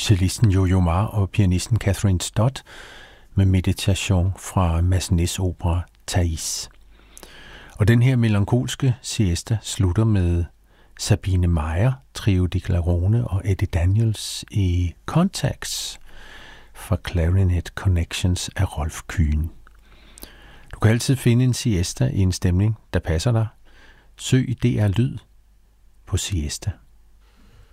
cellisten Yo-Yo Ma og pianisten Catherine Stott med meditation fra Massenets opera Thais. Og den her melankolske siesta slutter med Sabine Meyer, Trio di Clarone og Eddie Daniels i Contacts fra Clarinet Connections af Rolf Kühn. Du kan altid finde en siesta i en stemning, der passer dig. Søg i DR Lyd på siesta.